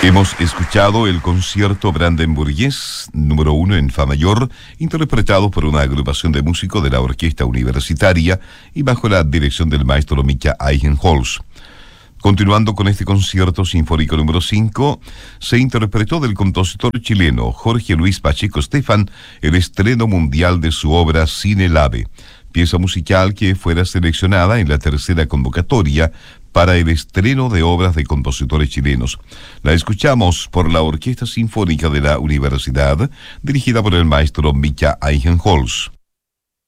Hemos escuchado el concierto brandenburgués número 1 en Fa mayor, interpretado por una agrupación de músicos de la orquesta universitaria y bajo la dirección del maestro Micha Eichenholz. Continuando con este concierto sinfónico número 5, se interpretó del compositor chileno Jorge Luis Pacheco Stefan el estreno mundial de su obra Sin el Ave, pieza musical que fuera seleccionada en la tercera convocatoria para el estreno de obras de compositores chilenos. La escuchamos por la Orquesta Sinfónica de la Universidad, dirigida por el maestro Micha Eichenholz.